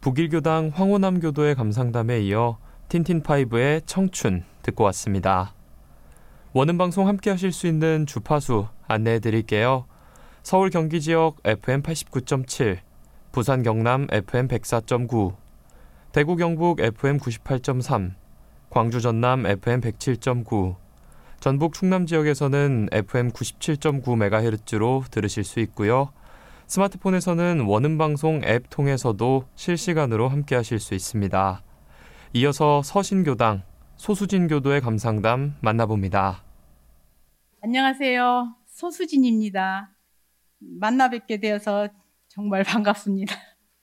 북일교당 황호남교도의 감상담에 이어 틴틴파이브의 청춘 듣고 왔습니다. 원음방송 함께 하실 수 있는 주파수 안내해 드릴게요. 서울 경기 지역 FM 89.7, 부산 경남 FM 104.9, 대구 경북 FM 98.3, 광주 전남 FM 107.9, 전북 충남 지역에서는 FM 97.9MHz로 들으실 수 있고요. 스마트폰에서는 원음방송 앱 통해서도 실시간으로 함께 하실 수 있습니다. 이어서 서신교당 소수진 교도의 감상담 만나봅니다. 안녕하세요. 소수진입니다. 만나 뵙게 되어서 정말 반갑습니다.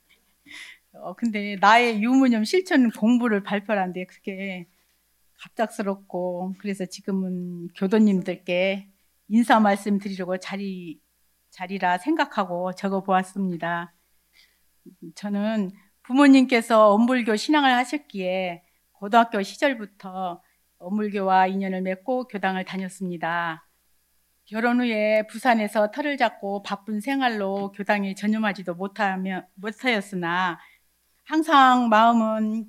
근데 나의 유무념 실천 공부를 발표하는데 그게 갑작스럽고 그래서 지금은 교도님들께 인사 말씀 드리려고 자리라 생각하고 적어보았습니다. 저는 부모님께서 엄불교 신앙을 하셨기에 고등학교 시절부터 엄불교와 인연을 맺고 교당을 다녔습니다. 결혼 후에 부산에서 터를 잡고 바쁜 생활로 교당에 전념하지도 못하였으나 항상 마음의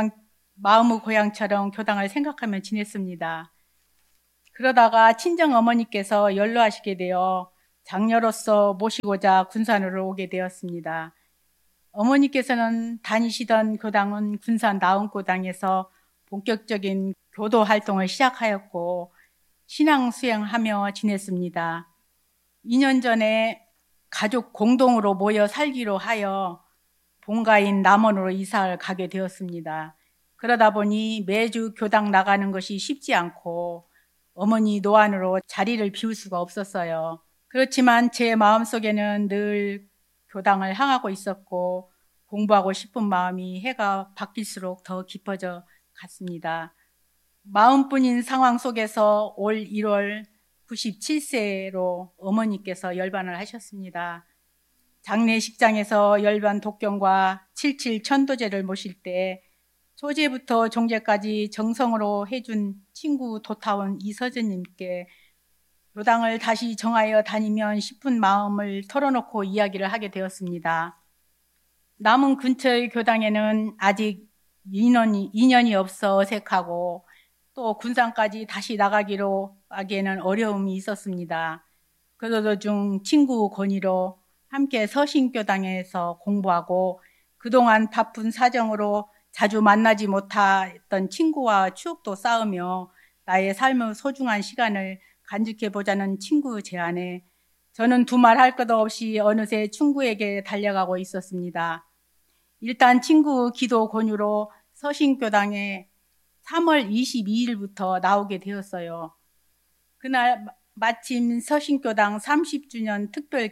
고향처럼 교당을 생각하며 지냈습니다. 그러다가 친정 어머니께서 연로하시게 되어 장녀로서 모시고자 군산으로 오게 되었습니다. 어머니께서는 다니시던 교당은 군산 나은고당에서 본격적인 교도 활동을 시작하였고 신앙 수행하며 지냈습니다. 2년 전에 가족 공동으로 모여 살기로 하여 본가인 남원으로 이사를 가게 되었습니다. 그러다 보니 매주 교당 나가는 것이 쉽지 않고 어머니 노안으로 자리를 비울 수가 없었어요. 그렇지만 제 마음속에는 늘 교당을 향하고 있었고 공부하고 싶은 마음이 해가 바뀔수록 더 깊어져 갔습니다. 마음뿐인 상황 속에서 올 1월 97세로 어머니께서 열반을 하셨습니다. 장례식장에서 열반 독경과 77 천도제를 모실 때 초제부터 종제까지 정성으로 해준 친구 도타운 이서진님께 교당을 다시 정하여 다니면 싶은 마음을 털어놓고 이야기를 하게 되었습니다. 남은 근처의 교당에는 아직 인연이 없어 어색하고 또 군산까지 다시 나가기로 하기에는 어려움이 있었습니다. 그러던 중 친구 권유로 함께 서신교당에서 공부하고 그동안 바쁜 사정으로 자주 만나지 못했던 친구와 추억도 쌓으며 나의 삶의 소중한 시간을 간직해보자는 친구 제안에 저는 두말 할 것 없이 어느새 친구에게 달려가고 있었습니다. 일단 친구 기도 권유로 서신교당에 3월 22일부터 나오게 되었어요. 그날 마침 서신교당 30주년 특별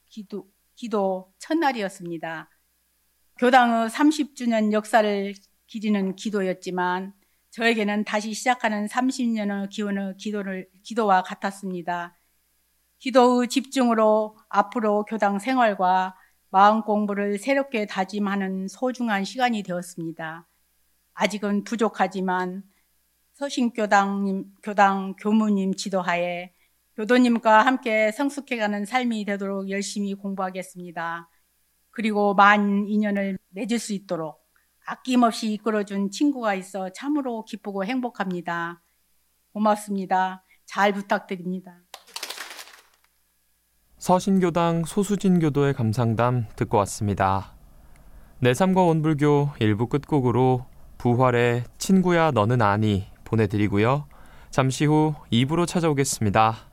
기도 첫날이었습니다. 교당의 30주년 역사를 기리는 기도였지만 저에게는 다시 시작하는 30년의 기원의 기도와 같았습니다. 기도의 집중으로 앞으로 교당 생활과 마음 공부를 새롭게 다짐하는 소중한 시간이 되었습니다. 아직은 부족하지만 서신교당 교무님 지도하에 교도님과 함께 성숙해가는 삶이 되도록 열심히 공부하겠습니다. 그리고 많은 인연을 맺을 수 있도록 아낌없이 이끌어준 친구가 있어 참으로 기쁘고 행복합니다. 고맙습니다. 잘 부탁드립니다. 서신교당 소수진 교도의 감상담 듣고 왔습니다. 내 삶 과 원불교 1부 끝곡으로 부활의 친구야 너는 아니 보내드리고요. 잠시 후 2부로 찾아오겠습니다.